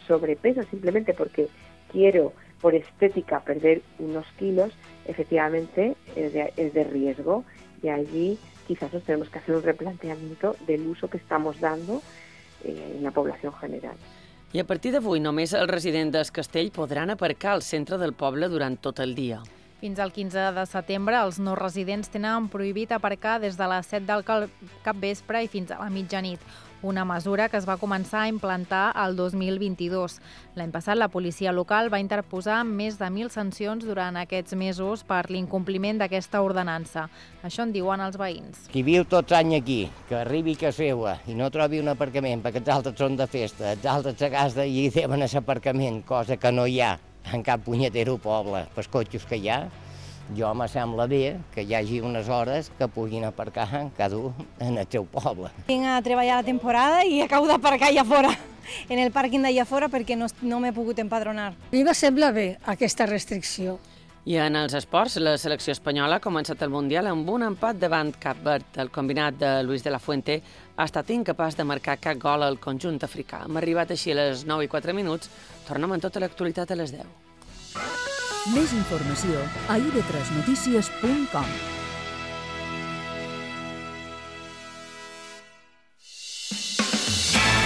sobrepeso simplemente porque quiero por estética perder unos kilos, efectivamente es de riesgo, y allí quizás nos tenemos que hacer un replanteamiento del uso que estamos dando en la població general. I a partir d'avui només els residents del castell podran aparcar al centre del poble durant tot el dia. Fins al 15 de setembre, els no residents tenen prohibit aparcar des de les 7 del capvespre i fins a la mitjanit, una mesura que es va començar a implantar el 2022. L'any passat, la policia local va interposar més de 1.000 sancions durant aquests mesos per l'incompliment d'aquesta ordenança. Això en diuen els veïns. Qui viu tots anys aquí, que arribi a casa seva i no trobi un aparcament perquè els altres són de festa, els altres a casa i deuen a l'aparcament, cosa que no hi ha en cap punyetero poble, pels cotxes que hi ha. Jo me sembla bé que hi hagi unes hores que puguin aparcar cada un en el seu poble. Vinc a treballar la temporada i acabo d'aparcar allà fora, en el pàrquing d'allà fora, perquè no m'he pogut empadronar. A mi me sembla bé aquesta restricció. I en els esports, la selecció espanyola ha començat el Mundial amb un empat davant Cap Verd. El combinat de Luis de la Fuente ha estat incapaç de marcar cap gol al conjunt africà. Hem arribat així a les 9:04. Tornem amb tota l'actualitat a les 10. Més informació a ib3notícies.com.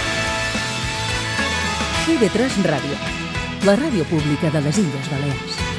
IB3 Ràdio, la ràdio pública de les Illes Balears.